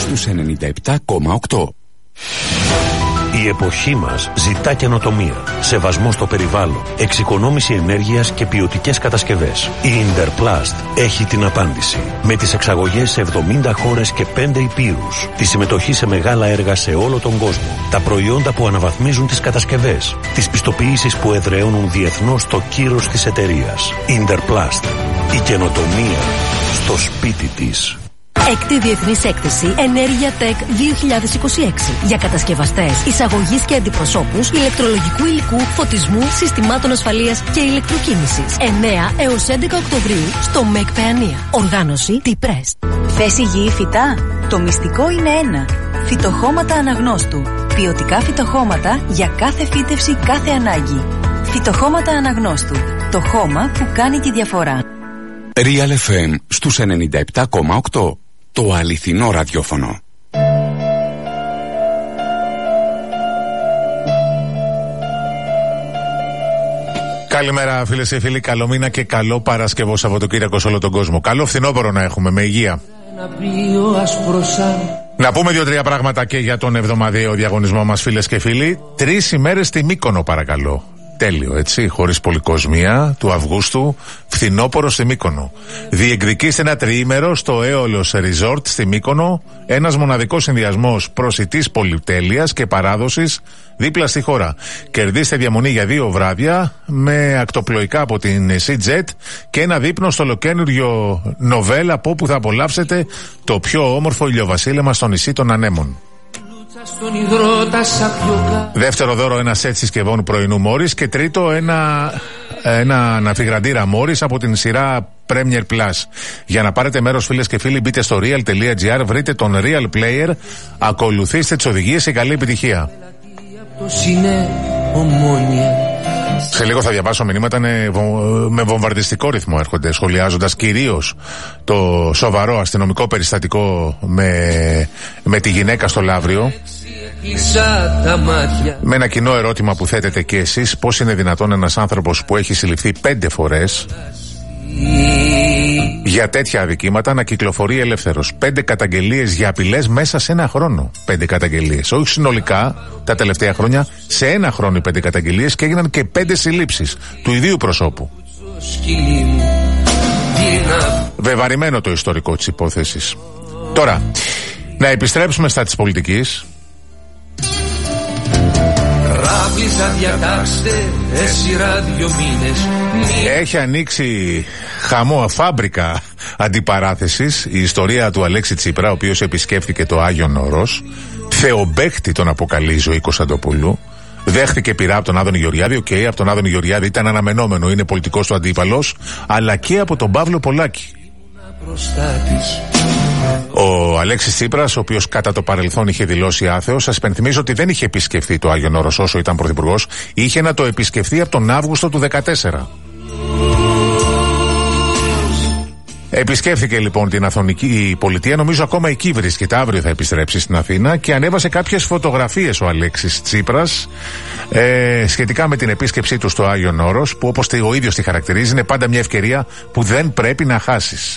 στους 97,8. Η εποχή μας ζητά καινοτομία, σεβασμό στο περιβάλλον, εξοικονόμηση ενέργειας και ποιοτικές κατασκευές. Η Interplast έχει την απάντηση. Με τις εξαγωγές σε 70 χώρες και 5 υπήρους, τη συμμετοχή σε μεγάλα έργα σε όλο τον κόσμο, τα προϊόντα που αναβαθμίζουν τις κατασκευές, τις πιστοποιήσεις που εδραιώνουν διεθνώς το κύρος της εταιρείας. Interplast. Η καινοτομία στο σπίτι της. Έκτη Διεθνής Έκθεση Ενέργεια Tech 2026 για κατασκευαστές, εισαγωγής και αντιπροσώπους ηλεκτρολογικού υλικού, φωτισμού, συστημάτων ασφαλείας και ηλεκτροκίνησης. 9 έως 11 Οκτωβρίου στο ΜΕΚ Παιανία. Οργάνωση T-Prest. Θες υγιή φυτά? Το μυστικό είναι ένα. Φυτοχώματα αναγνώστου. Ποιοτικά φυτοχώματα για κάθε φύτευση, κάθε ανάγκη. Φυτοχώματα αναγνώστου. Το χώμα που κάνει τη διαφορά. Real FM στους 97,8. Το αληθινό ραδιόφωνο. Καλημέρα φίλες και φίλοι, καλό μήνα και καλό Παρασκευό Σαββατοκύριακο σε όλο τον κόσμο. Καλό φθινόπωρο να έχουμε, με υγεία. Να πούμε 2-3 πράγματα και για τον εβδομαδιαίο διαγωνισμό μας, φίλες και φίλοι. 3 ημέρες στη Μύκονο, παρακαλώ. Τέλειο, έτσι, χωρίς πολυκοσμία του Αυγούστου, φθινόπωρο στη Μύκονο. Διεκδικήστε ένα τριήμερο στο Aeolos Resort στη Μύκονο, ένας μοναδικός συνδυασμός προσιτής πολυτέλειας και παράδοσης δίπλα στη χώρα. Κερδίστε διαμονή για 2 βράδια με ακτοπλοϊκά από την SeaJet και ένα δείπνο στο ολοκαίνουργιο Νοβέλ, από όπου θα απολαύσετε το πιο όμορφο ηλιοβασίλεμα στο νησί των Ανέμων. Δεύτερο δώρο, ένα σετ συσκευών πρωινού Μόρις. Και τρίτο, ένα ναυιγραντήρα Μόρις από την σειρά Premier Plus. Για να πάρετε μέρος, φίλες και φίλοι, μπείτε στο real.gr, βρείτε τον Real Player, ακολουθήστε τις οδηγίες και καλή επιτυχία. Σε λίγο θα διαβάσω μηνύματα, με βομβαρδιστικό ρυθμό έρχονται, σχολιάζοντας κυρίως το σοβαρό αστυνομικό περιστατικό με τη γυναίκα στο Λαύριο. Με ένα κοινό ερώτημα που θέτετε και εσείς: πώς είναι δυνατόν ένας άνθρωπος που έχει συλληφθεί 5 φορές για τέτοια αδικήματα να κυκλοφορεί ελεύθερος? 5 καταγγελίες για απειλές μέσα σε ένα χρόνο. 5 καταγγελίες, όχι συνολικά τα τελευταία χρόνια, σε ένα χρόνο οι 5 καταγγελίες, και έγιναν και 5 συλλήψεις του ιδίου προσώπου. Βεβαρημένο το ιστορικό της υπόθεσης. Τώρα, να επιστρέψουμε στα της πολιτικής. Έχει ανοίξει χαμό, φάμπρικα αντιπαράθεσης η ιστορία του Αλέξη Τσίπρα, ο οποίος επισκέφθηκε το Άγιον Όρος. Θεομπαίχτη τον αποκαλεί η Ζωή Κωνσταντοπούλου. Δέχτηκε πειρά από τον Άδωνη Γεωργιάδη. Από τον Άδωνη Γεωργιάδη ήταν αναμενόμενο, είναι πολιτικός του αντίπαλος, αλλά και από τον Παύλο Πολάκη. Ο Αλέξης Τσίπρας, ο οποίος κατά το παρελθόν είχε δηλώσει άθεος, σας υπενθυμίζω ότι δεν είχε επισκεφθεί το Άγιον Όρος όσο ήταν πρωθυπουργός, είχε να το επισκεφθεί από τον Αύγουστο του 2014. Επισκέφθηκε λοιπόν την Αθωνική Πολιτεία, νομίζω ακόμα εκεί βρίσκεται, αύριο θα επιστρέψει στην Αθήνα, και ανέβασε κάποιες φωτογραφίες ο Αλέξης Τσίπρας σχετικά με την επίσκεψή του στο Άγιον Όρος, που όπως ο ίδιος τη χαρακτηρίζει, είναι πάντα μια ευκαιρία που δεν πρέπει να χάσεις.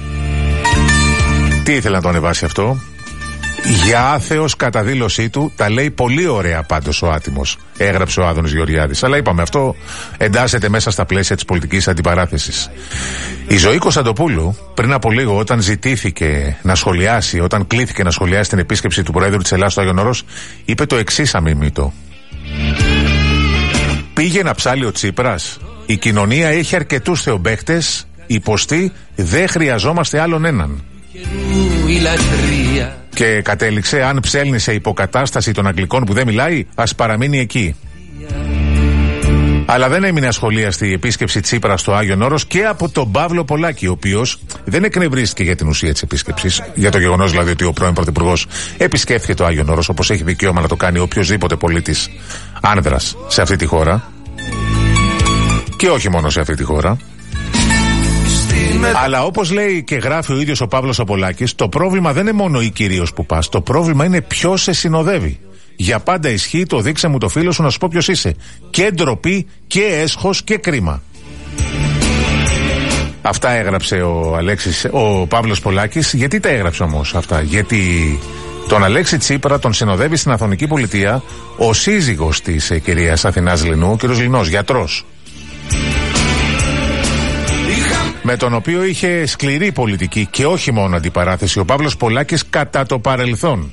Τι ήθελε να το ανεβάσει αυτό? Για άθεος κατά δήλωσή του, τα λέει πολύ ωραία πάντως ο άτιμος, έγραψε ο Άδωνης Γεωργιάδης. Αλλά είπαμε, αυτό εντάσσεται μέσα στα πλαίσια της πολιτικής αντιπαράθεσης. Η Ζωή Κωνσταντοπούλου πριν από λίγο, όταν ζητήθηκε να σχολιάσει, όταν κλήθηκε να σχολιάσει την επίσκεψη του Προέδρου της Ελλάδας στο Άγιον Όρος, είπε το εξής αμιμήτο: πήγε να ψάλει ο Τσίπρας. Η κοινωνία έχει αρκετούς θεομπαίχτες, υποστεί, δεν χρειαζόμαστε άλλον έναν. Και κατέληξε: αν ψέλνει σε υποκατάσταση των Αγγλικών που δεν μιλάει, ας παραμείνει εκεί. Αλλά δεν έμεινε ασχολίαστη η επίσκεψη Τσίπρα στο Άγιον Όρος και από τον Παύλο Πολάκη, ο οποίος δεν εκνευρίστηκε για την ουσία της επίσκεψης, για το γεγονός δηλαδή ότι ο πρώην Πρωθυπουργός επισκέφθηκε το Άγιον Όρος, όπως έχει δικαίωμα να το κάνει οποιοσδήποτε πολίτης άνδρας σε αυτή τη χώρα. Και όχι μόνο σε αυτή τη χώρα. Αλλά όπως λέει και γράφει ο ίδιος ο Παύλος Πολάκης, το πρόβλημα δεν είναι μόνο ή κυρίως που πας. Το πρόβλημα είναι ποιος σε συνοδεύει. Για πάντα ισχύει το δείξε μου το φίλο σου να σου πω ποιος είσαι. Και ντροπή και έσχος και κρίμα. Αυτά έγραψε ο Παύλος Πολάκης. Γιατί τα έγραψε όμως αυτά? Γιατί τον Αλέξη Τσίπρα τον συνοδεύει στην Αθωνική Πολιτεία ο σύζυγος της κυρίας Αθηνάς Λινού, ο κ. Λινός, γιατρός, με τον οποίο είχε σκληρή πολιτική και όχι μόνο αντιπαράθεση ο Παύλος Πολάκης κατά το παρελθόν.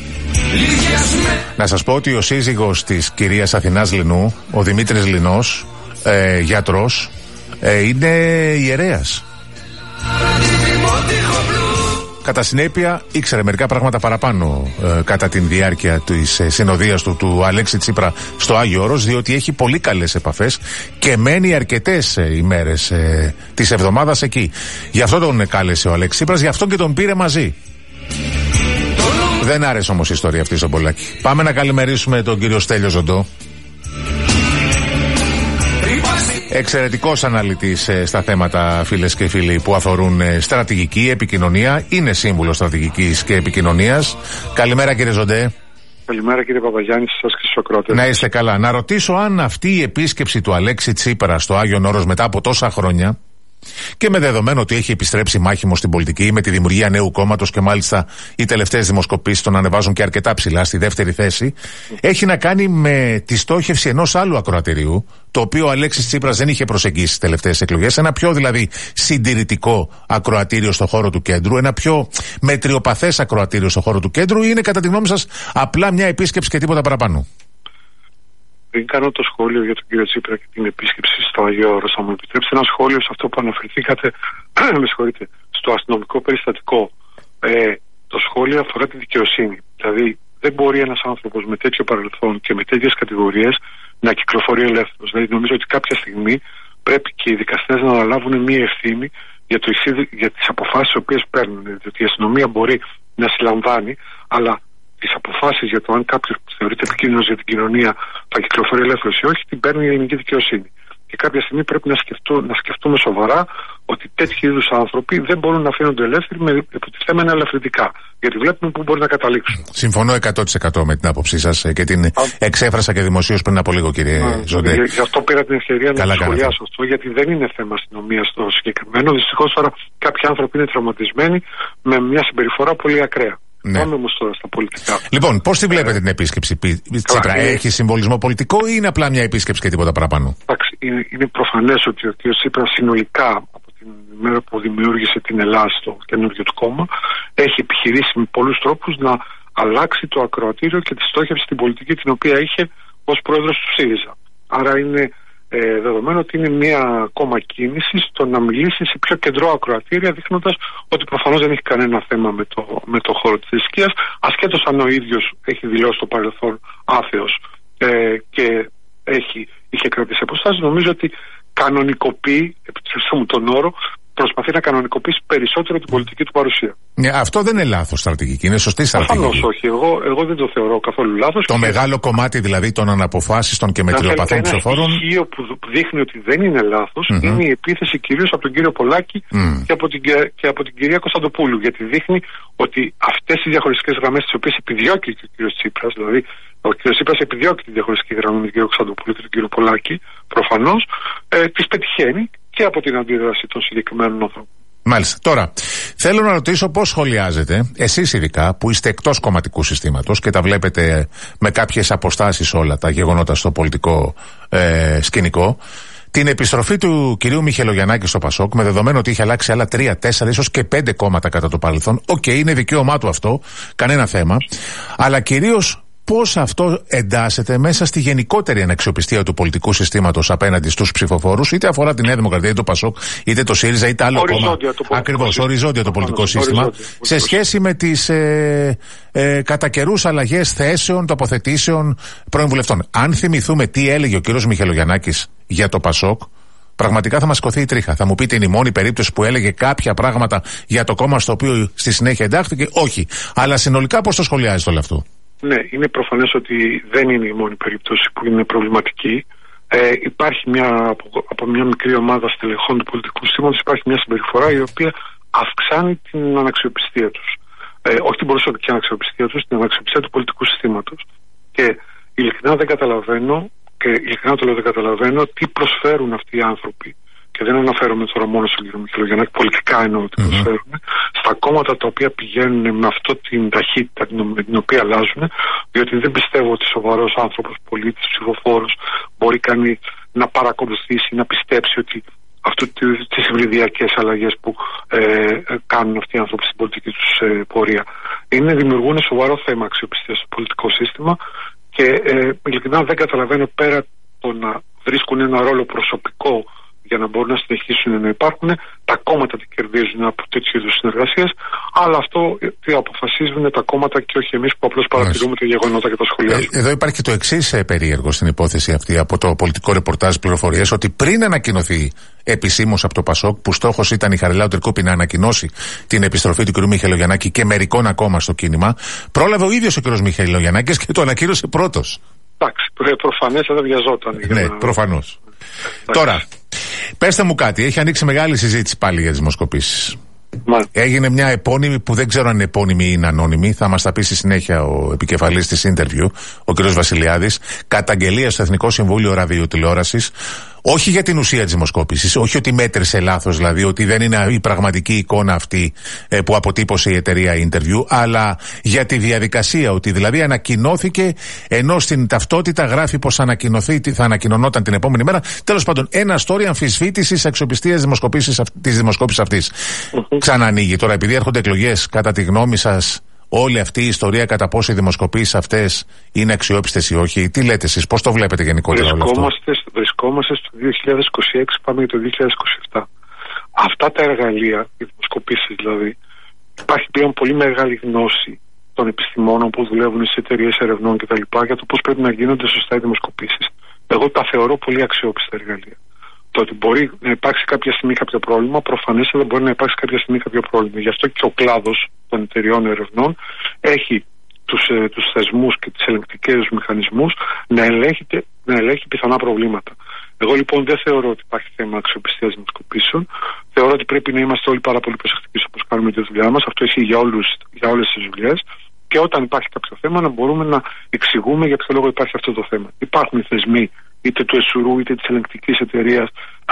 Να σας πω ότι ο σύζυγος της κυρίας Αθηνάς Λινού, ο Δημήτρης Λινός, γιατρός, είναι ιερέας. Κατά συνέπεια ήξερε μερικά πράγματα παραπάνω κατά την διάρκεια της συνοδείας του Αλέξη Τσίπρα στο Άγιο Όρος, διότι έχει πολύ καλές επαφές και μένει αρκετές ημέρες της εβδομάδας εκεί. Γι' αυτό τον κάλεσε ο Αλέξη Τσίπρας, γι' αυτό και τον πήρε μαζί. Δεν άρεσε όμως η ιστορία αυτή στον Πολάκη. Πάμε να καλημερίσουμε τον κύριο Στέλιο Ζοντό. Εξαιρετικός αναλυτής στα θέματα, φίλες και φίλοι, που αφορούν στρατηγική, επικοινωνία. Είναι σύμβουλος στρατηγικής και επικοινωνίας. Καλημέρα, κύριε Ζοντέ. Καλημέρα, κύριε Παπαγιάννη, σας και στους ακροατές. Να είστε καλά. Να ρωτήσω αν αυτή η επίσκεψη του Αλέξη Τσίπρα στο Άγιον Όρος μετά από τόσα χρόνια, και με δεδομένο ότι έχει επιστρέψει μάχημο στην πολιτική με τη δημιουργία νέου κόμματος και μάλιστα οι τελευταίες δημοσκοπήσεις τον ανεβάζουν και αρκετά ψηλά στη δεύτερη θέση, έχει να κάνει με τη στόχευση ενός άλλου ακροατηρίου, το οποίο ο Αλέξης Τσίπρας δεν είχε προσεγγίσει στις τελευταίες εκλογές, ένα πιο δηλαδή συντηρητικό ακροατήριο στο χώρο του κέντρου, ένα πιο μετριοπαθές ακροατήριο στο χώρο του κέντρου, ή είναι κατά τη γνώμη σας απλά μια επίσκεψη και τίποτα παραπάνω? Πριν κάνω το σχόλιο για τον κύριο Τσίπρα και την επίσκεψη στο Αγίο Όρος, θα μου επιτρέψετε ένα σχόλιο σε αυτό που αναφερθήκατε, στο αστυνομικό περιστατικό. Το σχόλιο αφορά τη δικαιοσύνη. Δηλαδή, δεν μπορεί ένας άνθρωπος με τέτοιο παρελθόν και με τέτοιες κατηγορίες να κυκλοφορεί ελεύθερος. Δηλαδή, νομίζω ότι κάποια στιγμή πρέπει και οι δικαστές να αναλάβουν μία ευθύνη για τις αποφάσεις τις οποίες παίρνουν. Διότι η αστυνομία μπορεί να συλλαμβάνει, αλλά τις αποφάσεις για το αν κάποιος που θεωρείται επικίνδυνος για την κοινωνία θα κυκλοφορεί ελεύθερος ή όχι, την παίρνει η ελληνική δικαιοσύνη. Και κάποια στιγμή πρέπει να σκεφτούμε σοβαρά ότι τέτοιου είδους άνθρωποι δεν μπορούν να αφήνονται ελεύθεροι με υποτιθέμενα ελαφρυντικά. Γιατί βλέπουμε πού μπορεί να καταλήξουν. Συμφωνώ 100% με την άποψή σας και την εξέφρασα και δημοσίως πριν από λίγο, κύριε Ζοντέ. Γι' αυτό πήρα την ευκαιρία να σχολιάσω αυτό, γιατί δεν είναι θέμα αστυνομίας το συγκεκριμένο. Δυστυχώς τώρα κάποιοι άνθρωποι είναι τραυματισμένοι με μια συμπεριφορά πολύ ακραία. Ναι. Πάμε όμως τώρα στα πολιτικά. Λοιπόν, πώς τη βλέπετε την επίσκεψη Τσίπρα? Έχει συμβολισμό πολιτικό ή είναι απλά μια επίσκεψη και τίποτα παραπάνω? Εντάξει, είναι προφανές ότι ο κ. Τσίπρας συνολικά από την μέρα που δημιούργησε την Ελλάδα στο καινούργιο του κόμμα έχει επιχειρήσει με πολλούς τρόπους να αλλάξει το ακροατήριο και τη στόχευση στην πολιτική την οποία είχε ως πρόεδρος του ΣΥΡΙΖΑ. Άρα είναι δεδομένο ότι είναι μια ακόμα κίνηση στο να μιλήσει σε πιο κεντρό ακροατήρια, δείχνοντας ότι προφανώς δεν έχει κανένα θέμα με το χώρο της θρησκείας, ασχέτως αν ο ίδιος έχει δηλώσει στο παρελθόν άθεος και είχε κρατήσει αποστάσεις. Νομίζω ότι κανονικοποιεί, επιτρέψτε μου τον όρο, προσπαθεί να κανονικοποιήσει περισσότερο την πολιτική του παρουσία. Ναι, αυτό δεν είναι λάθος στρατηγική, είναι σωστή στρατηγική. Προφανώς όχι, εγώ δεν το θεωρώ καθόλου λάθος. Το μεγάλο κομμάτι δηλαδή των αναποφάσιστων και μετριοπαθών ψηφοφόρων. Ένα στοιχείο που δείχνει ότι δεν είναι λάθος είναι η επίθεση κυρίως από τον κύριο Πολάκη και από την κυρία Κωνσταντοπούλου. Γιατί δείχνει ότι αυτές οι διαχωριστικές γραμμές τις οποίες επιδιώκει και ο κύριος Τσίπρας, δηλαδή ο κύριος Τσίπρας επιδιώκει τη διαχωριστική γραμμή με τον κύριο Κωνσταντοπούλου και τον κύριο Πολάκη, προφανώς τις πετυχαίνει και από την αντίδραση των συγκεκριμένων ανθρώπων. Μάλιστα. Τώρα, θέλω να ρωτήσω πώς σχολιάζετε, εσείς ειδικά που είστε εκτός κομματικού συστήματος και τα βλέπετε με κάποιες αποστάσεις όλα τα γεγονότα στο πολιτικό σκηνικό, την επιστροφή του κυρίου Μιχελογιαννάκη στο Πασόκ, με δεδομένο ότι είχε αλλάξει άλλα 3, 4, ίσως και 5 κόμματα κατά το παρελθόν. Οκ, είναι δικαίωμά του αυτό, κανένα θέμα. Αλλά κυρίως πώς αυτό εντάσσεται μέσα στη γενικότερη αναξιοπιστία του πολιτικού συστήματος απέναντι στους ψηφοφόρους, είτε αφορά τη Νέα Δημοκρατία, είτε το Πασόκ, είτε το ΣΥΡΙΖΑ, είτε άλλο κόμμα. Ακριβώς, οριζόντια το πολιτικό σύστημα, σε σχέση με τις κατά καιρούς αλλαγές θέσεων, τοποθετήσεων πρώην βουλευτών. Αν θυμηθούμε τι έλεγε ο κύριος Μιχελογιαννάκης για το Πασόκ, πραγματικά θα μας σκοθεί η τρίχα. Θα μου πείτε, είναι η μόνη περίπτωση που έλεγε κάποια πράγματα για το κόμμα στο οποίο στη συνέχεια εντάχθηκε? Όχι. Αλλά συνολικά πώς το σχολιάζετε όλο αυτό? Ναι, είναι προφανές ότι δεν είναι η μόνη περίπτωση που είναι προβληματική. Υπάρχει από μια μικρή ομάδα στελεχών του πολιτικού συστήματος, υπάρχει μια συμπεριφορά η οποία αυξάνει την αναξιοπιστία τους. Όχι την προσωπική αναξιοπιστία τους, την αναξιοπιστία του πολιτικού συστήματος. Και ειλικρινά δεν καταλαβαίνω, τι προσφέρουν αυτοί οι άνθρωποι και και δεν αναφέρομαι τώρα μόνο στον κύριο Μιχελογιαννάκη, πολιτικά εννοώ ότι προσφέρουν, στα κόμματα τα οποία πηγαίνουν με αυτή την ταχύτητα με την οποία αλλάζουν, διότι δεν πιστεύω ότι σοβαρός άνθρωπος, πολίτης, ψηφοφόρος μπορεί να παρακολουθήσει, να πιστέψει ότι τις υβριδιακές αλλαγές που κάνουν αυτοί οι άνθρωποι στην πολιτική τους πορεία δημιουργούν σοβαρό θέμα αξιοπιστίας στο πολιτικό σύστημα και ειλικρινά δεν καταλαβαίνω, πέρα το να βρίσκουν ένα ρόλο προσωπικό για να μπορούν να συνεχίσουν να υπάρχουν, τα κόμματα τι κερδίζουν από τέτοιου είδους συνεργασίες, αλλά αυτό τι αποφασίζουν τα κόμματα και όχι εμείς που απλώς παρατηρούμε τα γεγονότα και τα σχολιάζουμε. Εδώ υπάρχει το εξής περίεργο στην υπόθεση αυτή από το πολιτικό ρεπορτάζ πληροφορίες, ότι πριν ανακοινωθεί επισήμως από το ΠΑΣΟΚ, που στόχος ήταν η Χαριλάου Τερκούπη να ανακοινώσει την επιστροφή του κ. Μιχελογιαννάκη και μερικών ακόμα στο κίνημα, πρόλαβε ο ίδιος ο κ. Μιχελογιαννάκης και το ανακοίνωσε πρώτος. Εντάξει, προφανές δεν βιαζόταν. Ναι, προφανώς. Τώρα, πέστε μου κάτι, έχει ανοίξει μεγάλη συζήτηση πάλι για τις δημοσκοπήσεις. Έγινε μια επώνυμη που δεν ξέρω αν είναι επώνυμη ή είναι ανώνυμη, θα μας τα πει στη συνέχεια ο επικεφαλής της interview, ο κ. Βασιλιάδης, καταγγελία στο Εθνικό Συμβούλιο Ραδιοτηλεόρασης, όχι για την ουσία της δημοσκόπησης, όχι ότι μέτρησε λάθος, δηλαδή ότι δεν είναι η πραγματική εικόνα αυτή που αποτύπωσε η εταιρεία interview, αλλά για τη διαδικασία, ότι δηλαδή ανακοινώθηκε ενώ στην ταυτότητα γράφει πως θα ανακοινωνόταν την επόμενη μέρα. Τέλος πάντων, ένα story αμφισβήτησης αξιοπιστίας της δημοσκόπησης αυτής. Ξανανοίγει τώρα, επειδή έρχονται εκλογές, κατά τη γνώμη σας, όλη αυτή η ιστορία κατά πόσο οι δημοσκοπήσεις αυτές είναι αξιόπιστες ή όχι? Τι λέτε εσείς, πώς το βλέπετε γενικότερα όλο αυτό? Βρισκόμαστε στο 2026, πάμε για το 2027. Αυτά τα εργαλεία, οι δημοσκοπήσεις δηλαδή, υπάρχει πλέον πολύ μεγάλη γνώση των επιστημόνων που δουλεύουν στις εταιρείες ερευνών κτλ. Για το πώς πρέπει να γίνονται σωστά οι δημοσκοπήσεις. Εγώ τα θεωρώ πολύ αξιόπιστα εργαλεία. Το ότι μπορεί να υπάρξει κάποια στιγμή κάποιο πρόβλημα, προφανέστατα μπορεί να υπάρξει κάποια στιγμή κάποιο πρόβλημα. Γι' αυτό και ο κλάδος των εταιριών ερευνών έχει τους θεσμούς και τις ελεγκτικές μηχανισμούς να ελέγχει πιθανά προβλήματα. Εγώ λοιπόν δεν θεωρώ ότι υπάρχει θέμα αξιοπιστίας δημοσκοπήσεων. Θεωρώ ότι πρέπει να είμαστε όλοι πάρα πολύ προσεκτικοί όπως κάνουμε τη δουλειά μας. Αυτό ισχύει για όλες τις δουλειές. Και όταν υπάρχει κάποιο θέμα, να μπορούμε να εξηγούμε για ποιο λόγο υπάρχει αυτό το θέμα. Υπάρχουν οι θεσμοί, είτε του ΕΣΟΥΡΟΥ είτε της ελεγκτικής εταιρείας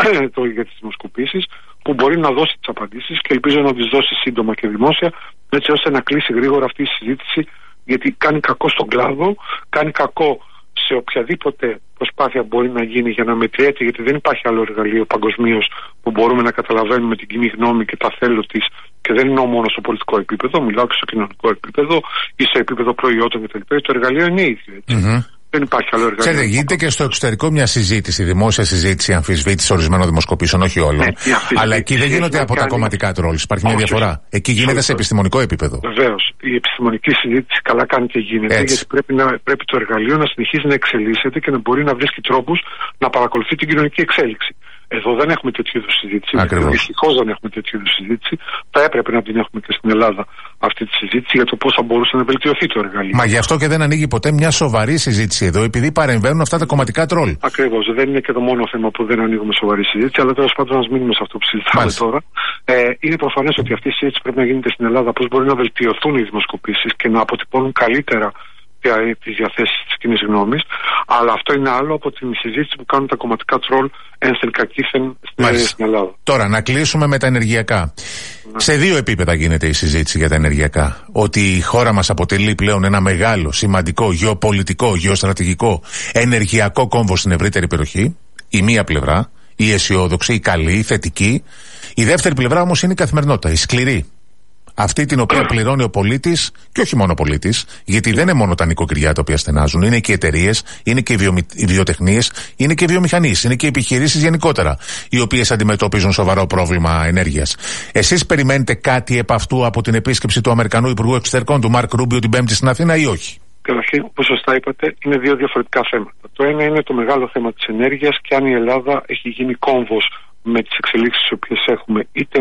για τις δημοσκοπήσεις, που μπορεί να δώσει τις απαντήσεις και ελπίζω να τις δώσει σύντομα και δημόσια, έτσι ώστε να κλείσει γρήγορα αυτή η συζήτηση, γιατί κάνει κακό στον κλάδο, κάνει κακό σε οποιαδήποτε προσπάθεια μπορεί να γίνει για να μετριέται, γιατί δεν υπάρχει άλλο εργαλείο παγκοσμίως που μπορούμε να καταλαβαίνουμε την κοινή γνώμη και τα θέλω της, και δεν εννοώ μόνο στο πολιτικό επίπεδο, μιλάω και στο κοινωνικό επίπεδο ή σε επίπεδο προϊόντων κτλ. Το εργαλείο είναι ίδιο. Δεν υπάρχει άλλο εργαλείο. Ξέρετε, γίνεται και στο εξωτερικό μια συζήτηση, δημόσια συζήτηση, αμφισβήτηση ορισμένων δημοσκοπήσεων, όχι όλων. Ναι, αλλά εκεί δεν γίνονται από τα κομματικά τρόλς. Υπάρχει μια διαφορά. Εκεί γίνεται σε επιστημονικό επίπεδο. Βεβαίως. Η επιστημονική συζήτηση καλά κάνει και γίνεται, γιατί πρέπει το εργαλείο να συνεχίζει να εξελίσσεται και να μπορεί να βρίσκει τρόπους να παρακολουθεί την κοινωνική εξέλιξη. Εδώ δεν έχουμε τέτοιου είδους συζήτηση. Δυστυχώς δεν έχουμε τέτοιου είδους συζήτηση. Θα έπρεπε να την έχουμε και στην Ελλάδα αυτή τη συζήτηση για το πώς θα μπορούσε να βελτιωθεί το εργαλείο. Μα γι' αυτό και δεν ανοίγει ποτέ μια σοβαρή συζήτηση εδώ, επειδή παρεμβαίνουν αυτά τα κομματικά τρόλ. Ακριβώς. Δεν είναι και το μόνο θέμα που δεν ανοίγουμε σοβαρή συζήτηση, αλλά τέλος πάντων να μείνουμε σε αυτό που συζητάμε τώρα. Είναι προφανές ότι αυτή η συζήτηση πρέπει να γίνεται στην Ελλάδα, πώς μπορεί να βελτιωθούν οι δημοσκοπήσεις και να αποτυπώνουν καλύτερα τις διαθέσεις της κοινής γνώμης, αλλά αυτό είναι άλλο από την συζήτηση που κάνουν τα κομματικά τρόλ ένθεν κακήθεν στην Ελλάδα. Τώρα να κλείσουμε με τα ενεργειακά. Σε δύο επίπεδα γίνεται η συζήτηση για τα ενεργειακά. Ότι η χώρα μας αποτελεί πλέον ένα μεγάλο, σημαντικό, γεωπολιτικό, γεωστρατηγικό, ενεργειακό κόμβο στην ευρύτερη περιοχή. Η μία πλευρά, η αισιόδοξη, η καλή, η θετική. Η δεύτερη πλευρά όμως είναι η καθημερινότητα, η σκληρή. Αυτή την οποία πληρώνει ο πολίτης, και όχι μόνο ο πολίτης, γιατί δεν είναι μόνο τα νοικοκυριά τα οποία στενάζουν, είναι και οι εταιρείες, είναι και οι βιοτεχνίες, είναι και οι βιομηχανίες, είναι και οι επιχειρήσεις γενικότερα, οι οποίες αντιμετωπίζουν σοβαρό πρόβλημα ενέργειας. Εσείς περιμένετε κάτι επ' αυτού από την επίσκεψη του Αμερικανού Υπουργού Εξωτερικών, του Μαρκ Ρούμπιο, την Πέμπτη στην Αθήνα, ή όχι? Καταρχήν, όπως σωστά είπατε, είναι δύο διαφορετικά θέματα. Το ένα είναι το μεγάλο θέμα της ενέργειας και αν η Ελλάδα έχει γίνει κόμβος με τις εξελίξεις τις οποίες έχουμε, είτε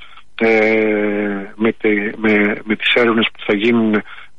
με τις έρευνες που θα γίνουν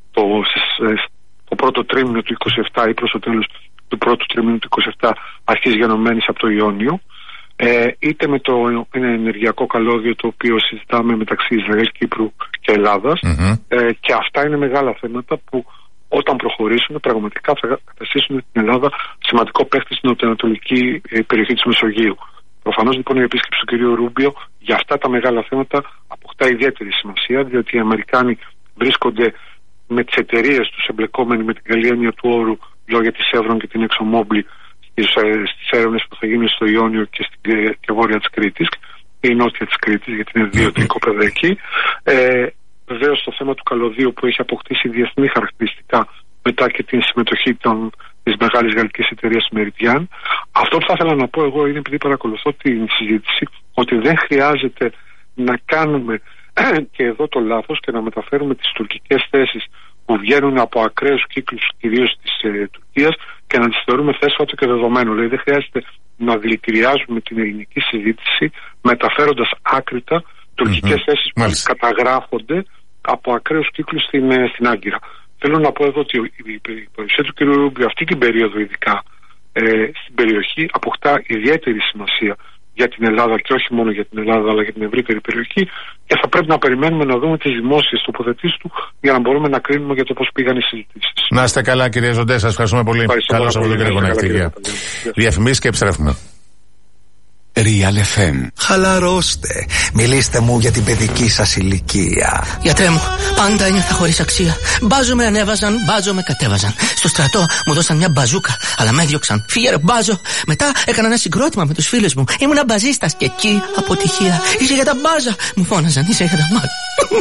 το πρώτο τρίμηνο του 27 ή προς το τέλος του πρώτου τρίμηνου του 27 αρχής γενομένης από το Ιόνιο, είτε με το ενεργειακό καλώδιο το οποίο συζητάμε μεταξύ Ισραήλ, Κύπρου και Ελλάδας, και αυτά είναι μεγάλα θέματα που όταν προχωρήσουν πραγματικά θα καταστήσουν την Ελλάδα σημαντικό παίχτη στην νοτιοανατολική περιοχή της Μεσογείου. Προφανώς λοιπόν η επίσκεψη του κ. Ρούμπιο για αυτά τα μεγάλα θέματα αποκτά ιδιαίτερη σημασία, διότι οι Αμερικάνοι βρίσκονται με τις εταιρείες τους εμπλεκόμενοι με την καλή έννοια του όρου λόγια της Chevron και την ExxonMobil στις έρευνες που θα γίνουν στο Ιόνιο και βόρεια της Κρήτης ή νότια της Κρήτης, γιατί είναι δύο οικόπεδα εκεί. Βεβαίως το θέμα του καλωδίου που έχει αποκτήσει διεθνή χαρακτηριστικά μετά και την συμμετοχή της μεγάλης γαλλικής εταιρείας Meridian. Αυτό που θα ήθελα να πω εγώ είναι, επειδή παρακολουθώ την συζήτηση, ότι δεν χρειάζεται να κάνουμε και εδώ το λάθος και να μεταφέρουμε τις τουρκικές θέσεις που βγαίνουν από ακραίους κύκλους κυρίως της Τουρκίας και να τις θεωρούμε θέσφατο και δεδομένο. Δηλαδή δεν χρειάζεται να δηλητηριάζουμε την ελληνική συζήτηση μεταφέροντας άκρητα τουρκικές θέσεις που καταγράφονται από ακραίους κύκλους στην Άγκυρα. Θέλω να πω εδώ ότι η παρουσία του κ. Ρούμπιο αυτή την περίοδο ειδικά στην περιοχή αποκτά ιδιαίτερη σημασία για την Ελλάδα και όχι μόνο για την Ελλάδα αλλά για την ευρύτερη περιοχή, και θα πρέπει να περιμένουμε να δούμε τις δημόσιες τοποθετήσεις του για να μπορούμε να κρίνουμε για το πώς πήγαν οι συζητήσεις. Να είστε καλά, κύριε Ζοντέ, σας ευχαριστούμε πολύ. Καλό Σαββατοκύριακο να έχετε. Διαφημίσεις και επιστρέφουμε. Real FM. Χαλαρώστε. Μιλήστε μου για την παιδική σας ηλικία. Γιατρέ μου, πάντα ένιωθα χωρίς αξία. Μπάζο με ανέβαζαν, μπάζο με κατέβαζαν. Στο στρατό μου δώσαν μια μπαζούκα, αλλά με έδιωξαν. Φύγε ρε μπάζο. Μετά έκανα ένα συγκρότημα με τους φίλους μου. Ήμουνα μπαζίστας και εκεί αποτυχία. Είσαι για τα μπάζα. Μου φώναζαν, είσαι για τα μπάζα.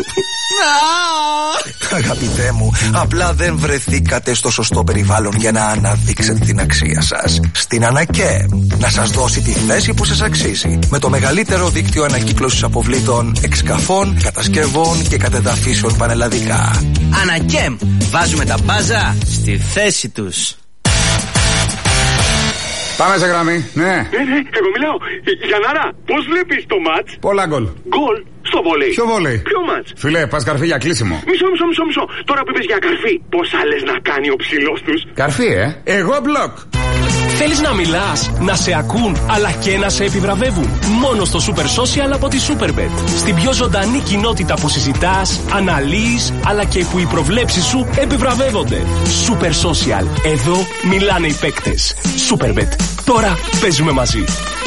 Αγαπητέ μου, απλά δεν βρεθήκατε στο σωστό περιβάλλον για να αναδείξετε την αξία σας. Στην ΑΝΑΚΕ να σας δώσει τη θέση που σας αξίζει. Με το μεγαλύτερο δίκτυο ανακύκλωσης αποβλήτων, εξκαφών, κατασκευών και κατεδαφίσεων πανελλαδικά. ΑΝΑΚΕΜ, βάζουμε τα μπάζα στη θέση τους. Πάμε σε γραμμή, ναι. Εγώ μιλάω. Γιαννάρα, πώς βλέπεις το μάτς? Πολλά γκολ. Γκολ στο βολέι. Ποιο βολέι? Ποιο μάτς? Φίλε, πας καρφί για κλείσιμο. Μισό. Τώρα που είπες για καρφί, πώς άλλες να κάνει ο ψηλός τους? Καρφί, εγώ μπλοκ. Θέλεις να μιλάς, να σε ακούν, αλλά και να σε επιβραβεύουν? Μόνο στο Super Social από τη Superbet. Στην πιο ζωντανή κοινότητα που συζητάς, αναλύεις, αλλά και που οι προβλέψεις σου επιβραβεύονται. Super Social. Εδώ μιλάνε οι παίκτες. Superbet. Τώρα παίζουμε μαζί.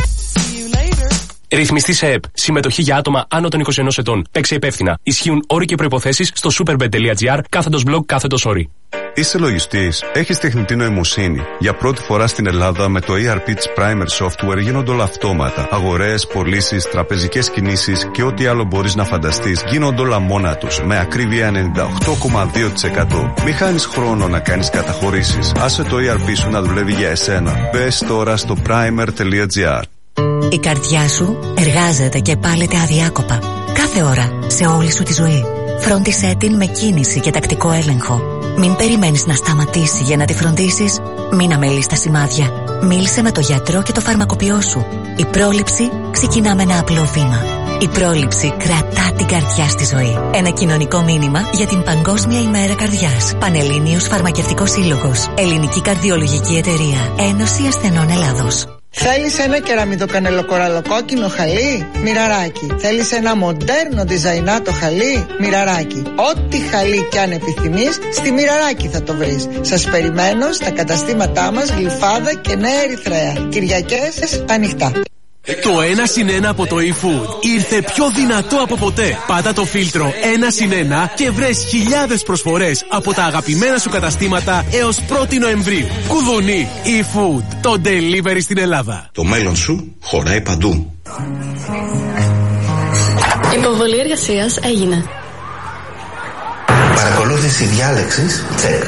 Ρυθμιστή σε ΕΠ. Συμμετοχή για άτομα άνω των 21 ετών. Παίξε υπεύθυνα. Ισχύουν όροι και προϋποθέσεις στο superbet.gr/blog/όροι. Είσαι λογιστής, έχεις τεχνητή νοημοσύνη. Για πρώτη φορά στην Ελλάδα με το ERP της Primer Software γίνονται όλα αυτόματα. Αγορές, πωλήσεις, τραπεζικές κινήσεις και ό,τι άλλο μπορείς να φανταστείς γίνονται όλα μόνα τους. Με ακρίβεια 98,2%. Μη χάνεις χρόνο να κάνεις καταχωρήσεις. Άσε το ERP σου να δουλεύει για εσένα. Μπες τώρα στο primer.gr. Η καρδιά σου εργάζεται και πάλεται αδιάκοπα. Κάθε ώρα, σε όλη σου τη ζωή. Φρόντισέ την με κίνηση και τακτικό έλεγχο. Μην περιμένεις να σταματήσει για να τη φροντίσεις. Μην αμελείς τα σημάδια. Μίλησε με το γιατρό και το φαρμακοποιό σου. Η πρόληψη ξεκινά με ένα απλό βήμα. Η πρόληψη κρατά την καρδιά στη ζωή. Ένα κοινωνικό μήνυμα για την Παγκόσμια ημέρα καρδιάς. Πανελλήνιος Φαρμακευτικός Σύλλογος. Ελληνική Καρδιολογική Εταιρεία. Ένωση Ασθενών Ελλάδος. Θέλεις ένα κεραμιδοκανελοκοραλοκόκκινο χαλί? Μοιραράκι. Θέλεις ένα μοντέρνο διζαϊνάτο χαλί? Μοιραράκι. Ό,τι χαλί κι αν επιθυμείς, στη Μοιραράκι θα το βρεις. Σας περιμένω στα καταστήματά μας Γλυφάδα και Νέα Ερυθρέα. Κυριακές ανοιχτά. Το 1+1 από το eFood ήρθε πιο δυνατό από ποτέ. Πάτα το φίλτρο 1+1 και βρες χιλιάδες προσφορές από τα αγαπημένα σου καταστήματα έως 1η Νοεμβρίου. Κουδουνί eFood, το delivery στην Ελλάδα. Το μέλλον σου χωράει παντού. Η υποβολή εργασίας έγινε. Παρακολούθηση διάλεξης, check.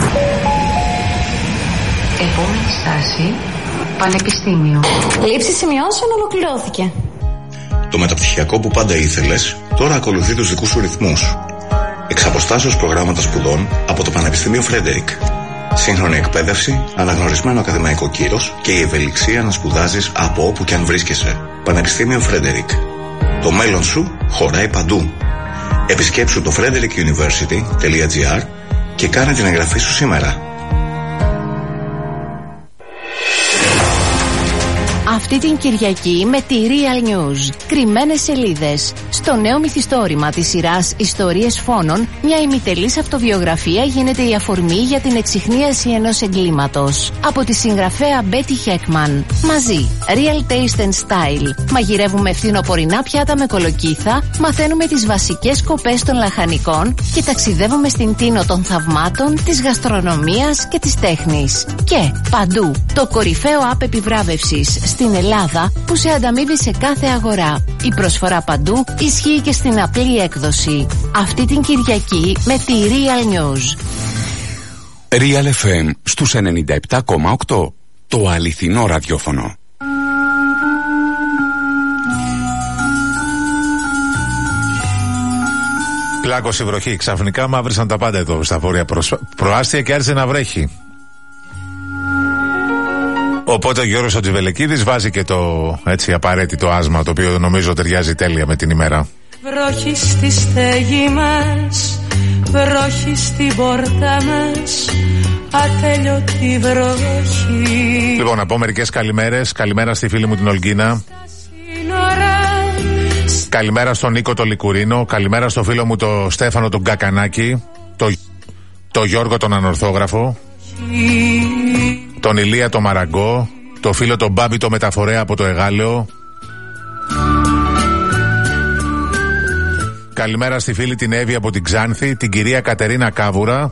Επόμενη στάση, Πανεπιστήμιο. Λήψη σημειώσεων ολοκληρώθηκε. Το μεταπτυχιακό που πάντα ήθελες, τώρα ακολουθεί τους δικούς σου ρυθμούς. Εξ αποστάσεως προγράμματα σπουδών από το Πανεπιστήμιο Φρέντερικ. Σύγχρονη εκπαίδευση, αναγνωρισμένο ακαδημαϊκό κύρος και η ευελιξία να σπουδάζεις από όπου και αν βρίσκεσαι. Πανεπιστήμιο Φρέντερικ. Το μέλλον σου χωράει παντού. Επισκέψου το frederickuniversity.gr και κάνε την εγγραφή σου σήμερα. Αυτή την Κυριακή με τη Real News. Κρυμμένες σελίδες. Στο νέο μυθιστόρημα της σειράς Ιστορίες Φόνων, μια ημιτελής αυτοβιογραφία γίνεται η αφορμή για την εξιχνίαση ενός εγκλήματος. Από τη συγγραφέα Betty Heckman. Μαζί, Real Taste and Style. Μαγειρεύουμε φθινοπορεινά πιάτα με κολοκύθα, μαθαίνουμε τις βασικές σκοπές των λαχανικών και ταξιδεύουμε στην τίνο των θαυμάτων, της γαστρονομίας και της τέχνης. Και παντού, το κορυφαίο app επιβράβευσης στην Ελλάδα που σε ανταμείβει σε κάθε αγορά. Η προσφορά παντού ισχύει και στην απλή έκδοση. Αυτή την Κυριακή με τη Real News. Real FM στους 97,8. Το αληθινό ραδιόφωνο. Πλάκωσε η βροχή. Ξαφνικά μαύρισαν τα πάντα εδώ στα βόρεια προάστια και άρχισε να βρέχει. Οπότε ο Γιώργος ο Τζιβελεκίδης βάζει και το έτσι απαραίτητο άσμα, το οποίο νομίζω ταιριάζει τέλεια με την ημέρα. Βροχή στη στέγη μας, βροχή στην πόρτα μας, ατέλειωτη βροχή. Λοιπόν, να πω μερικές καλημέρες. Καλημέρα στη φίλη μου την Ολγκίνα. Καλημέρα στον Νίκο το Λικουρίνο. Καλημέρα στο φίλο μου το Στέφανο τον Κακανάκη. Το Γιώργο τον Ανορθόγραφο. Τον Ηλία το Μαραγκό. Το φίλο τον Μπάμπη το Μεταφορέα από το Εγάλεο. Καλημέρα στη φίλη την Εύη από την Ξάνθη. Την κυρία Κατερίνα Κάβουρα.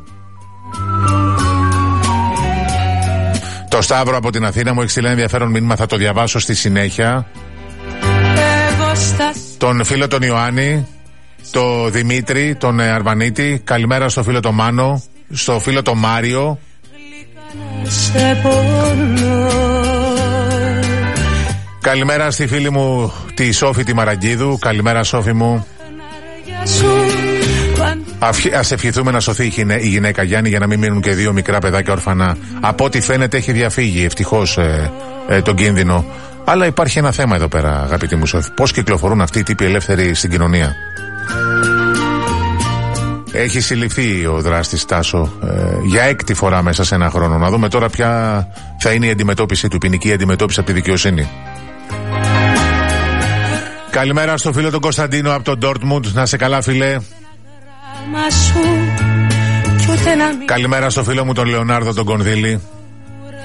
Το Σταύρο από την Αθήνα μου έχει στείλει ένα ενδιαφέρον μήνυμα, θα το διαβάσω στη συνέχεια. Τον φίλο τον Ιωάννη, το Δημήτρη, τον Αρβανίτη. Καλημέρα στο φίλο τον Μάνο, στο φίλο τον Μάριο. Καλημέρα στη φίλη μου τη Σόφη τη Μαραγκίδου. Καλημέρα Σόφη μου. Ας ευχηθούμε να σωθεί η γυναίκα Γιάννη για να μην μείνουν και δύο μικρά παιδάκια ορφανά. Από ό,τι φαίνεται έχει διαφύγει ευτυχώς τον κίνδυνο. Αλλά υπάρχει ένα θέμα εδώ πέρα, αγαπητοί μου Σόφη. Πώς κυκλοφορούν αυτοί οι τύποι ελεύθεροι στην κοινωνία. Έχει συλληφθεί ο δράστης Τάσο για 6η φορά μέσα σε ένα χρόνο. Να δούμε τώρα ποια θα είναι η αντιμετώπιση του, ποινική αντιμετώπιση από τη δικαιοσύνη. Καλημέρα στο φίλο τον Κωνσταντίνο από τον Ντόρτμουντ. Να σε καλά, φίλε. Καλημέρα στο φίλο μου τον Λεωνάρδο τον Κονδύλη.